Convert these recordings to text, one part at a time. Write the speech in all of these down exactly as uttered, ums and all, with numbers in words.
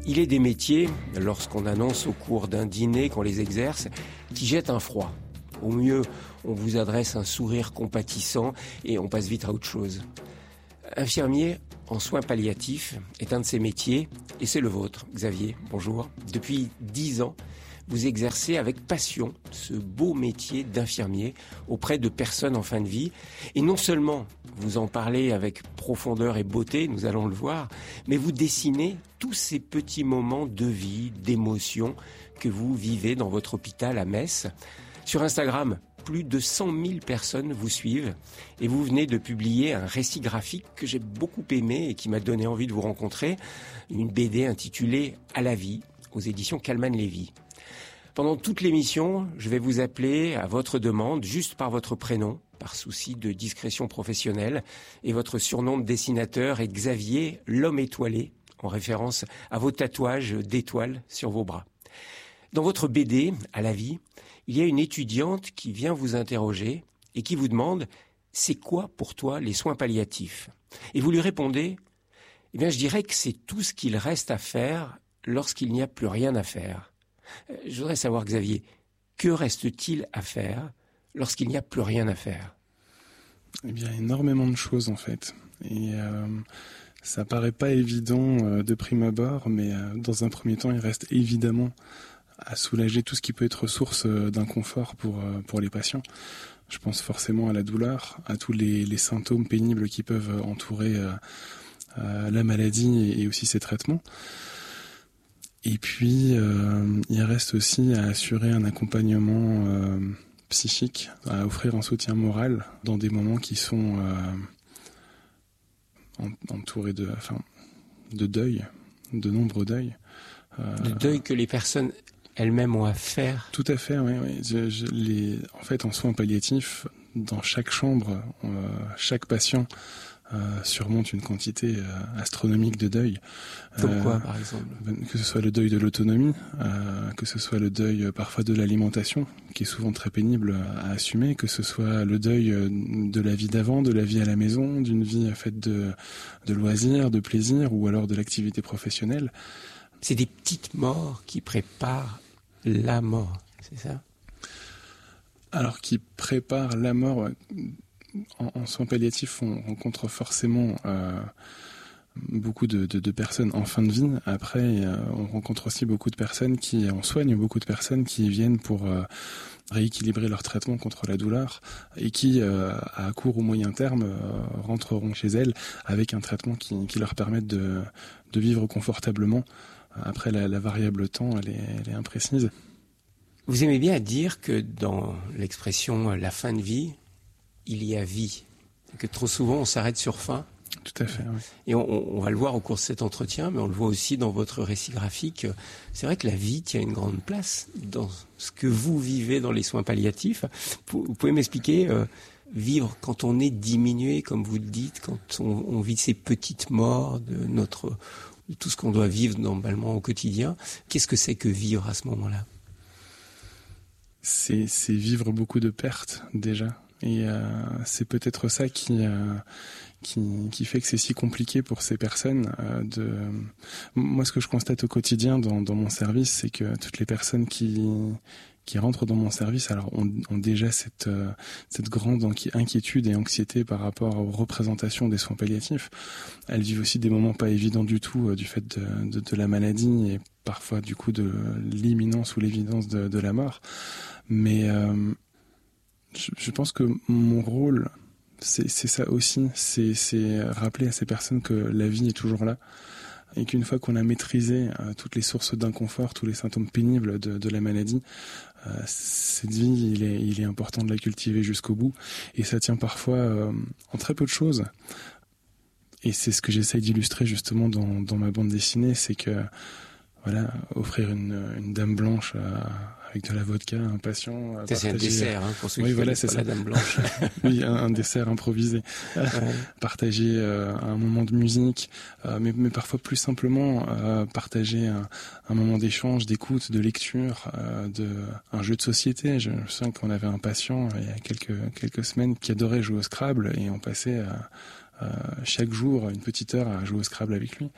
Il est des métiers, lorsqu'on annonce au cours d'un dîner qu'on les exerce, qui jettent un froid. Au mieux, on vous adresse un sourire compatissant et on passe vite à autre chose. Infirmier en soins palliatifs est un de ces métiers et c'est le vôtre. Xavier, bonjour. Depuis dix ans, vous exercez avec passion ce beau métier d'infirmier auprès de personnes en fin de vie. Et non seulement vous en parlez avec profondeur et beauté, nous allons le voir, mais vous dessinez tous ces petits moments de vie, d'émotion que vous vivez dans votre hôpital à Metz. Sur Instagram, plus de cent mille personnes vous suivent et vous venez de publier un récit graphique que j'ai beaucoup aimé et qui m'a donné envie de vous rencontrer, une B D intitulée « À la vie » aux éditions Calman Lévy. Pendant toute l'émission, je vais vous appeler à votre demande, juste par votre prénom, par souci de discrétion professionnelle, et votre surnom de dessinateur est Xavier, l'homme étoilé, en référence à vos tatouages d'étoiles sur vos bras. Dans votre B D, À la vie, il y a une étudiante qui vient vous interroger et qui vous demande « C'est quoi pour toi les soins palliatifs ?» Et vous lui répondez « Eh bien, je dirais que c'est tout ce qu'il reste à faire lorsqu'il n'y a plus rien à faire. » Je voudrais savoir, Xavier, que reste-t-il à faire lorsqu'il n'y a plus rien à faire ? Eh bien, énormément de choses, en fait. Et euh, ça paraît pas évident euh, de prime abord, mais euh, dans un premier temps, il reste évidemment à soulager tout ce qui peut être source euh, d'inconfort pour, euh, pour les patients. Je pense forcément à la douleur, à tous les, les symptômes pénibles qui peuvent entourer euh, euh, la maladie et, et aussi ses traitements. Et puis, euh, il reste aussi à assurer un accompagnement euh, psychique, à offrir un soutien moral dans des moments qui sont euh, entourés de, enfin, de deuil, de nombreux deuils. Euh, de deuil que les personnes elles-mêmes ont à faire. Tout à fait, oui. oui. Je, je, les, en fait, en soins palliatifs, dans chaque chambre, euh, chaque patient Euh, surmonte une quantité euh, astronomique de deuil. Comme euh, quoi, par exemple ? Que ce soit le deuil de l'autonomie, euh, que ce soit le deuil euh, parfois de l'alimentation, qui est souvent très pénible à assumer, que ce soit le deuil euh, de la vie d'avant, de la vie à la maison, d'une vie faite de, de loisirs, de plaisirs, ou alors de l'activité professionnelle. C'est des petites morts qui préparent la mort, c'est ça ? Alors, qui préparent la mort... En, en soins palliatifs, on rencontre forcément euh, beaucoup de, de, de personnes en fin de vie. Après, euh, on rencontre aussi beaucoup de personnes qui, on soigne beaucoup de personnes qui viennent pour euh, rééquilibrer leur traitement contre la douleur et qui, euh, à court ou moyen terme, euh, rentreront chez elles avec un traitement qui, qui leur permette de, de vivre confortablement. Après, la, la variable temps, elle est, elle est imprécise. Vous aimez bien dire que dans l'expression « la fin de vie », il y a vie, que trop souvent on s'arrête sur fin. Tout à fait, oui. Et on, on va le voir au cours de cet entretien, mais on le voit aussi dans votre récit graphique. C'est vrai que la vie tient une grande place dans ce que vous vivez dans les soins palliatifs. Vous pouvez m'expliquer, euh, vivre quand on est diminué, comme vous le dites, quand on, on vit ces petites morts de notre, de tout ce qu'on doit vivre normalement au quotidien. Qu'est-ce que c'est que vivre à ce moment-là ? C'est, c'est vivre beaucoup de pertes, déjà. Et euh, c'est peut-être ça qui, euh, qui qui fait que c'est si compliqué pour ces personnes. Euh, de moi, ce que je constate au quotidien dans, dans mon service, c'est que toutes les personnes qui qui rentrent dans mon service, alors ont, ont déjà cette euh, cette grande inquiétude et anxiété par rapport aux représentations des soins palliatifs. Elles vivent aussi des moments pas évidents du tout euh, du fait de, de de la maladie et parfois du coup de l'imminence ou l'évidence de, de la mort. Mais euh, je pense que mon rôle, c'est, c'est ça aussi, c'est, c'est rappeler à ces personnes que la vie est toujours là et qu'une fois qu'on a maîtrisé euh, toutes les sources d'inconfort, tous les symptômes pénibles de, de la maladie, euh, cette vie, il est, il est important de la cultiver jusqu'au bout et ça tient parfois euh, en très peu de choses. Et c'est ce que j'essaye d'illustrer justement dans, dans ma bande dessinée, c'est que voilà, offrir une, une dame blanche à, avec de la vodka à un patient. Ça, c'est un dessert, hein, pour ceux oui, qui voilà, connaissent c'est pas ça. La dame blanche. Oui, un, un dessert improvisé. Ouais. Partager euh, un moment de musique, euh, mais, mais parfois plus simplement euh, partager un, un moment d'échange, d'écoute, de lecture, euh, de un jeu de société. Je, je sens qu'on avait un patient il y a quelques quelques semaines qui adorait jouer au Scrabble et on passait euh, euh, chaque jour une petite heure à jouer au Scrabble avec lui.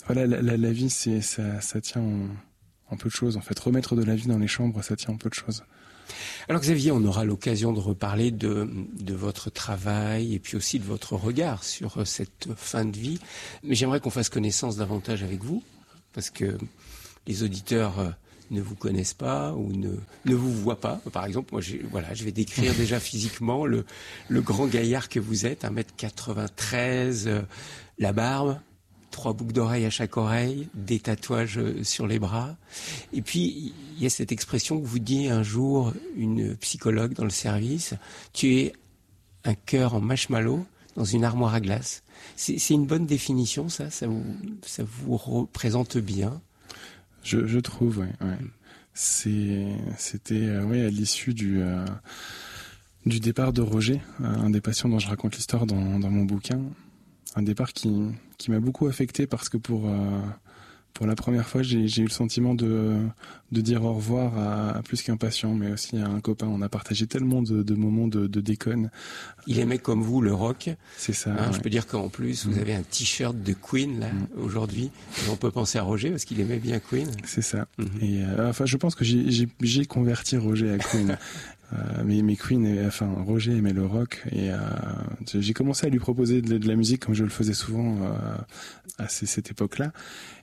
voilà, la, la, la vie, c'est ça, ça tient en, en peu de choses. En fait, remettre de la vie dans les chambres, ça tient en peu de choses. Alors Xavier, on aura l'occasion de reparler de, de votre travail et puis aussi de votre regard sur cette fin de vie. Mais j'aimerais qu'on fasse connaissance davantage avec vous, parce que les auditeurs ne vous connaissent pas ou ne, ne vous voient pas. Par exemple, moi, j'ai, voilà, je vais décrire déjà physiquement le, le grand gaillard que vous êtes, un mètre quatre-vingt-treize, euh, la barbe, trois boucles d'oreilles à chaque oreille, des tatouages sur les bras. Et puis, il y a cette expression que vous dit un jour une psychologue dans le service, tu es un cœur en marshmallow dans une armoire à glace. C'est, c'est une bonne définition, ça, ça vous, ça vous représente bien. Je, je trouve, oui. Ouais. C'est, c'était, euh, ouais, à l'issue du, euh, du départ de Roger, un des patients dont je raconte l'histoire dans, dans mon bouquin. Un départ qui, qui m'a beaucoup affecté parce que pour, euh, pour la première fois, j'ai, j'ai eu le sentiment de, de dire au revoir à, à plus qu'un patient, mais aussi à un copain. On a partagé tellement de, de moments de, de déconne. Il aimait comme vous le rock. C'est ça. Hein, ouais. Je peux dire qu'en plus, vous mmh. avez un t-shirt de Queen, là, mmh. aujourd'hui. Et on peut penser à Roger parce qu'il aimait bien Queen. C'est ça. Mmh. Et, euh, enfin, je pense que j'ai, j'ai, j'ai converti Roger à Queen. Euh, mais, mais Queen, et, enfin Roger aimait le rock et euh, j'ai commencé à lui proposer de, de la musique comme je le faisais souvent euh, à ces, cette époque-là.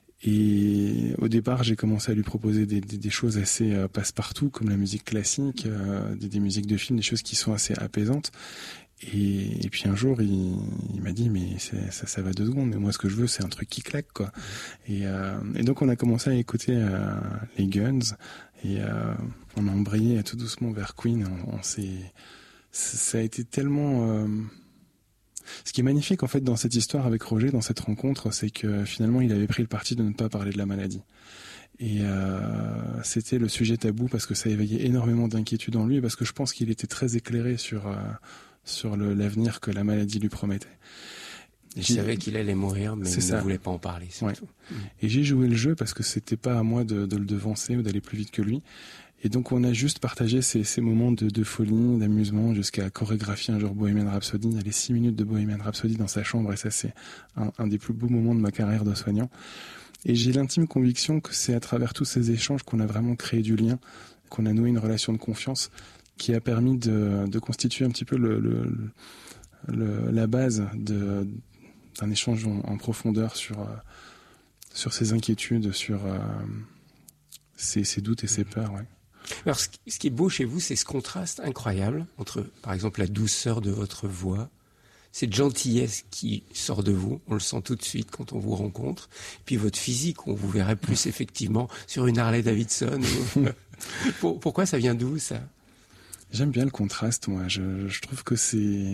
Et au départ, j'ai commencé à lui proposer des, des, des choses assez euh, passe-partout, comme la musique classique, euh, des, des musiques de films, des choses qui sont assez apaisantes. Et, et puis un jour, il, il m'a dit, mais c'est, ça, ça va deux secondes. Mais moi, ce que je veux, c'est un truc qui claque, quoi. Et, euh, et donc, on a commencé à écouter euh, les Guns. Et euh, on a embrayé tout doucement vers Queen. On, on s'est, ça a été tellement. Euh... Ce qui est magnifique en fait dans cette histoire avec Roger, dans cette rencontre, c'est que finalement, il avait pris le parti de ne pas parler de la maladie. Et euh, c'était le sujet tabou parce que ça éveillait énormément d'inquiétude en lui et parce que je pense qu'il était très éclairé sur euh, sur le, l'avenir que la maladie lui promettait. Il savait qu'il allait mourir, mais il ne voulait pas en parler, surtout. Ouais. Et j'ai joué le jeu parce que c'était pas à moi de, de le devancer ou d'aller plus vite que lui. Et donc on a juste partagé ces, ces moments de, de folie, d'amusement, jusqu'à chorégraphier un jour Bohemian Rhapsody. Il y a les six minutes de Bohemian Rhapsody dans sa chambre, et ça c'est un, un des plus beaux moments de ma carrière de soignant. Et j'ai l'intime conviction que c'est à travers tous ces échanges qu'on a vraiment créé du lien, qu'on a noué une relation de confiance qui a permis de, de constituer un petit peu le, le, le, la base de d'un échange en, en profondeur sur, euh, sur ses inquiétudes, sur euh, ses, ses doutes et ses peurs. Ouais. Alors, ce qui, ce qui est beau chez vous, c'est ce contraste incroyable entre, par exemple, la douceur de votre voix, cette gentillesse qui sort de vous, on le sent tout de suite quand on vous rencontre, puis votre physique, on vous verrait plus effectivement sur une Harley Davidson. Ou... Pourquoi ça vient d'où, ça ? J'aime bien le contraste, moi. Je, je trouve que c'est...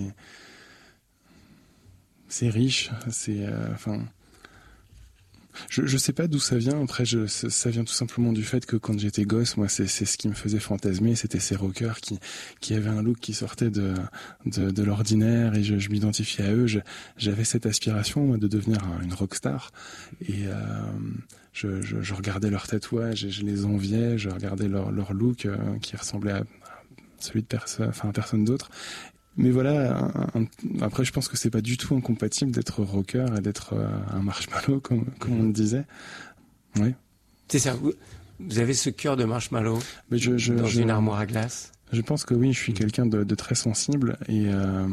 C'est riche, c'est euh, enfin je je sais pas d'où ça vient. Après je ça vient tout simplement du fait que quand j'étais gosse, moi c'est c'est ce qui me faisait fantasmer, c'était ces rockers qui qui avaient un look qui sortait de de, de l'ordinaire et je, je m'identifiais à eux. Je, j'avais cette aspiration moi, de devenir un, une rockstar et euh, je, je je regardais leurs tatouages et je les enviais, je regardais leur leur look euh, qui ressemblait à celui de personne enfin personne d'autre. Mais voilà, un, un, après je pense que c'est pas du tout incompatible d'être rocker et d'être euh, un marshmallow comme, comme on le disait. Oui. C'est ça, vous, vous avez ce cœur de marshmallow Mais je, je, dans je, une armoire à glace. Je pense que oui, je suis quelqu'un de, de très sensible et, euh,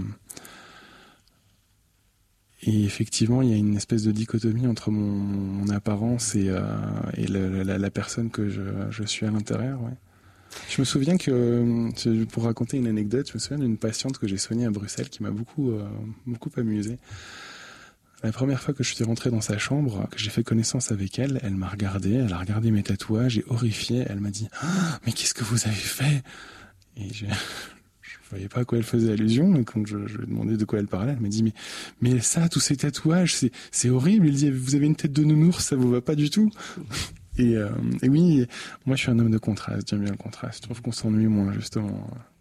et effectivement il y a une espèce de dichotomie entre mon, mon apparence et, euh, et le, la, la personne que je, je suis à l'intérieur. Ouais. Je me souviens que, pour raconter une anecdote, je me souviens d'une patiente que j'ai soignée à Bruxelles qui m'a beaucoup, euh, beaucoup amusé. La première fois que je suis rentré dans sa chambre, que j'ai fait connaissance avec elle, elle m'a regardé, elle a regardé mes tatouages et horrifiée, elle m'a dit ah, « Mais qu'est-ce que vous avez fait ?» Et je ne voyais pas à quoi elle faisait allusion, et quand je, je lui ai demandé de quoi elle parlait, elle m'a dit « Mais mais ça, tous ces tatouages, c'est, c'est horrible. » Il dit « Vous avez une tête de nounours, ça vous va pas du tout ?» Et, euh, et oui, moi je suis un homme de contraste, j'aime bien le contraste. Je trouve qu'on s'ennuie moins justement